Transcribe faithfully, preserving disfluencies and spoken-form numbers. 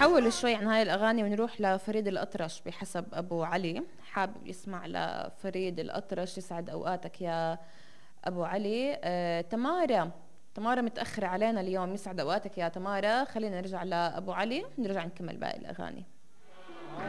نحول شوي عن هاي الأغاني ونروح لفريد الأطرش بحسب أبو علي. حابب يسمع لفريد الأطرش، يسعد أوقاتك يا أبو علي. آه، تمارا تمارا متأخرة علينا اليوم، يسعد أوقاتك يا تمارا. خلينا نرجع لأبو علي، نرجع نكمل باقي الأغاني.